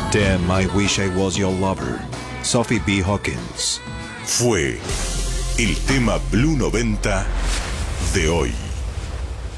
Damn, I wish I was your lover. Sophie B. Hawkins. Fue el tema Blue 90 de hoy.